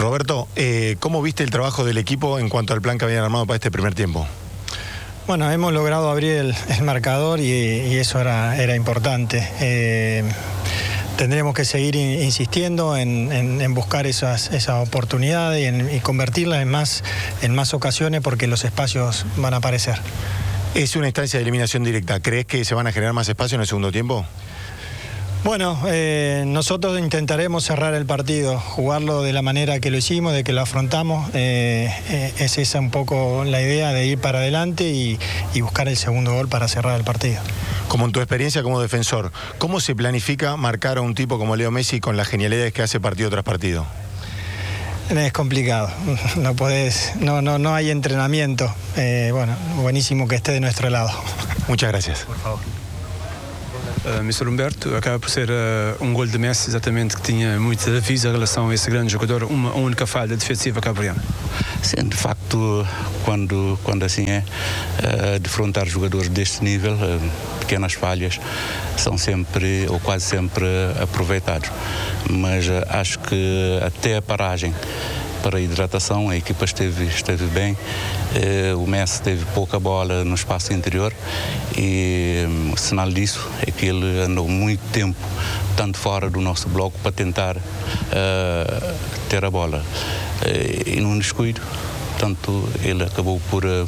Roberto, ¿cómo viste el trabajo del equipo en cuanto al plan que habían armado para este primer tiempo? Bueno, hemos logrado abrir el marcador y eso era importante. Tendremos que seguir insistiendo en buscar esas oportunidades y convertirlas en más ocasiones, porque los espacios van a aparecer. Es una instancia de eliminación directa. ¿Crees que se van a generar más espacio en el segundo tiempo? Bueno, nosotros intentaremos cerrar el partido, jugarlo de la manera que lo hicimos, de que lo afrontamos. Es esa un poco la idea, de ir para adelante y buscar el segundo gol para cerrar el partido. Como en tu experiencia como defensor, ¿cómo se planifica marcar a un tipo como Leo Messi con las genialidades que hace partido tras partido? Es complicado, no hay entrenamiento. Bueno, buenísimo que esté de nuestro lado. Muchas gracias. Por favor. Mr. Humberto, acaba por ser gol de Messi, exatamente, que tinha muito aviso em relação a esse grande jogador, uma única falha defensiva cabo-verdiana. Sim, de facto, quando assim é, defrontar jogadores deste nível, pequenas falhas são sempre, ou quase sempre, aproveitados. Mas acho que até a paragem para a hidratação, a equipa esteve bem. O Messi teve pouca bola no espaço interior e o sinal disso é que ele andou muito tempo, tanto fora do nosso bloco, para tentar ter a bola. E num descuido, portanto, ele acabou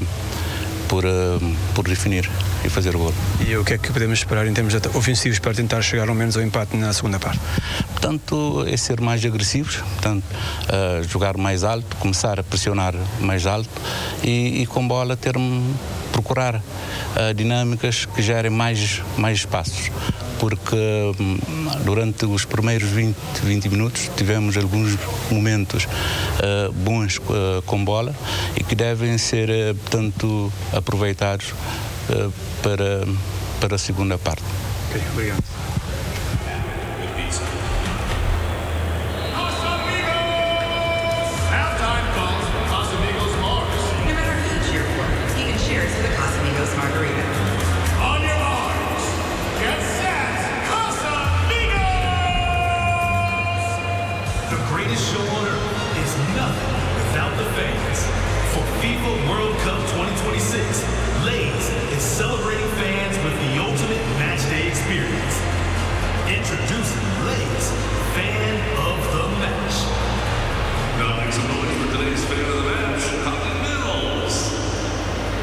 por definir e fazer o gol. E o que é que podemos esperar em termos ofensivos para tentar chegar ao menos ao empate na segunda parte? Portanto, é ser mais agressivos, portanto, jogar mais alto, começar a pressionar mais alto e com bola procurar dinâmicas que gerem mais espaços, porque durante os primeiros 20 minutos tivemos alguns momentos bons com bola e que devem ser, portanto, aproveitados para a segunda parte. Ok, obrigado.